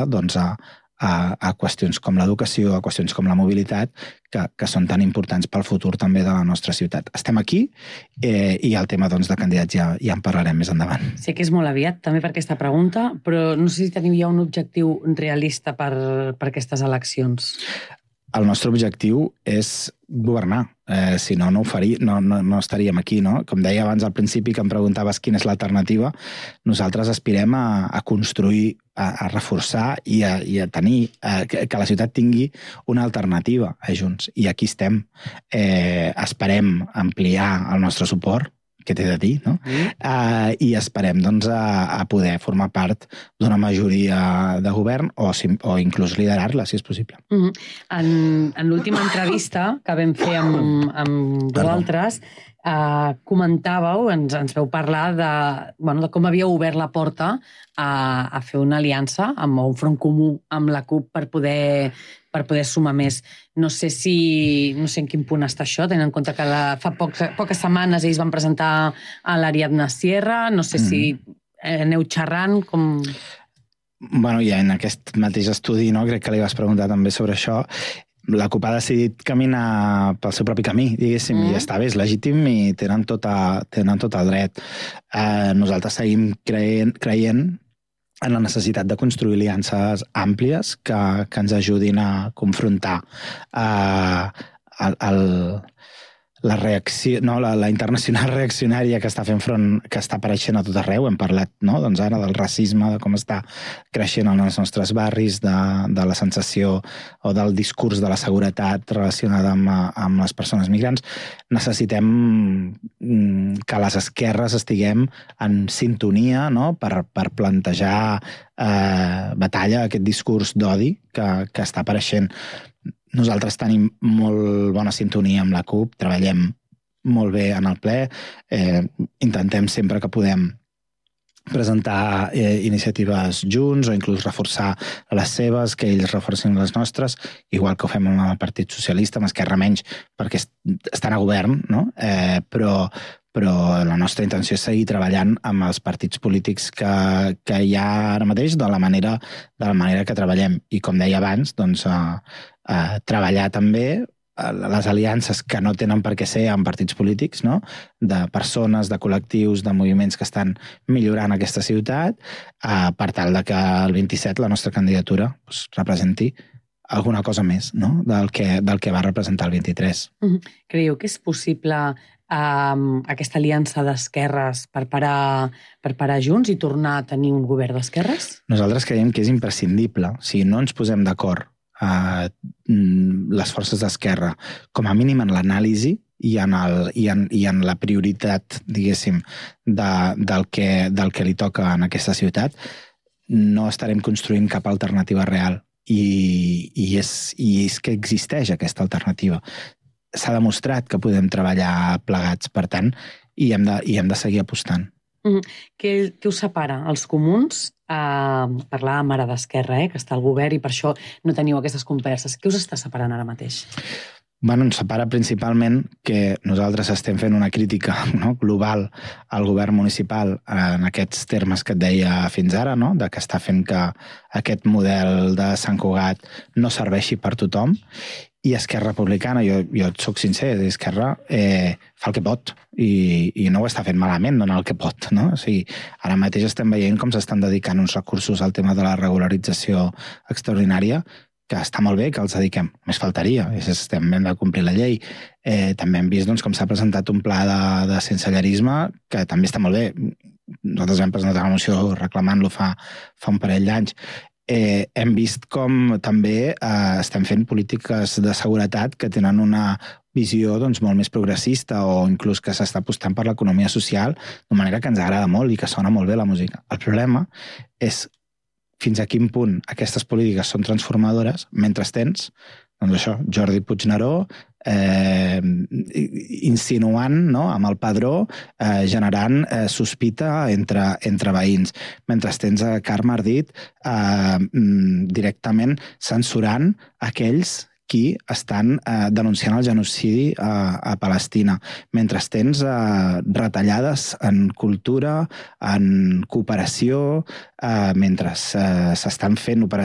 doncs, a qüestions com l'educació, a qüestions com la mobilitat, que són tan importants pel futur també de la nostra ciutat. Estem aquí i el tema doncs, de candidats ja en parlarem més endavant. Sé que és molt aviat també per aquesta pregunta, però no sé si teniu ja un objectiu realista per aquestes eleccions. El nostre objectiu és governar. Si no, no estaríem aquí, no? Com deia abans al principi, que em preguntaves quina és l'alternativa, nosaltres aspirem a construir, a reforçar i a tenir, que la ciutat tingui una alternativa a Junts. I aquí estem. Esperem ampliar el nostre suport, que té de dir, no? I esperem doncs, a poder formar part d'una majoria de govern o inclús liderar-la, si és possible. En l'última entrevista que vam fer amb vosaltres, comentàveu, ens veu parlar de com havíeu obert la porta a fer una aliança amb un front comú amb la CUP per poder sumar més. No sé en quin punt està això, tenint en compte que fa poques setmanes ells van presentar a l'Ariadna Sierra, no sé si aneu xerrant com... Bueno, ja en aquest mateix estudi, no, crec que li vas preguntar també sobre això, la CUP ha decidit caminar pel seu propi camí, diguéssim, i està bé, és legítim i tenen tot el dret. Nosaltres seguim creient en la necessitat de construir aliances àmplies que ens ajudin a confrontar la reacció, no, la internacional reaccionària que està fent front, que està apareixent a tot arreu. Hem parlat, no, doncs ara del racisme, de com està creixent en els nostres barris, de la sensació o del discurs de la seguretat relacionada amb les persones migrants. Necessitem que les esquerres estiguem en sintonia, no, per plantejar batalla a aquest discurs d'odi que està apareixent. Nosaltres tenim molt bona sintonia amb la CUP, treballem molt bé en el ple, intentem sempre que podem presentar iniciatives junts o inclús reforçar les seves, que ells reforcin les nostres, igual que ho fem amb el Partit Socialista, amb Esquerra menys, perquè estan a govern, no? Però la nostra intenció és seguir treballant amb els partits polítics que hi ha ara mateix de la manera que treballem. I com deia abans, doncs, treballar també les aliances que no tenen per què ser amb partits polítics, no? De persones, de col·lectius, de moviments que estan millorant aquesta ciutat, per tal de que el 27 la nostra candidatura representi alguna cosa més, no? del que va representar el 23. Creieu que és possible aquesta aliança d'esquerres per parar Junts i tornar a tenir un govern d'esquerres? Nosaltres creiem que és imprescindible. Si no ens posem d'acord les forces d'esquerra, com a mínim en l'anàlisi i en la prioritat, diguéssim, del que li toca en aquesta ciutat, no estarem construint cap alternativa real. I és que existeix aquesta alternativa. S'ha demostrat que podem treballar plegats, per tant, i hem de seguir apostant. Què us separa? Els comuns, parlàvem ara d'Esquerra, que està al govern i per això no teniu aquestes converses. Què us està separant ara mateix? Bueno, ens separa principalment que nosaltres estem fent una crítica, no, global al govern municipal en aquests termes que et deia fins ara, no, de que està fent que aquest model de Sant Cugat no serveixi per tothom. I Esquerra Republicana, jo et soc sincer, Esquerra fa el que pot i no ho està fent malament, no el que pot, no? O sigui, ara mateix estem veient com s'estan dedicant uns recursos al tema de la regularització extraordinària, que està molt bé que els dediquem, més faltaria, estem hem de complir la llei. També hem vist doncs, com s'ha presentat un pla de sensellarisme, que també està molt bé. Nosaltres vam presentar una moció reclamant-lo fa un parell d'anys. Hem vist com també estem fent polítiques de seguretat que tenen una visió doncs, molt més progressista o inclús que s'està apostant per l'economia social de manera que ens agrada molt i que sona molt bé la música. El problema és fins a quin punt aquestes polítiques són transformadores mentre tens, doncs això, Jordi Puigneró insinuant, no, amb el Padró, generant sospita entre veïns. Mentre tens a Carme Ardit directament censurant aquells qui estan denunciant el genocidi a Palestina. Mentre tens retallades en cultura, en cooperació, mentre s'estan fent operacions